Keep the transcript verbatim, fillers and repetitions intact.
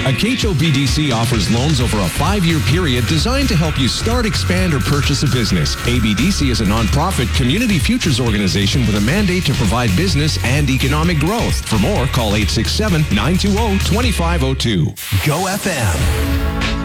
A K H O B D C offers loans over a five-year period designed to help you start, expand, or purchase a business. A B D C is a nonprofit community futures organization with a mandate to provide business and economic growth. For more, call eight six seven, nine two zero, two five zero two. Go F M.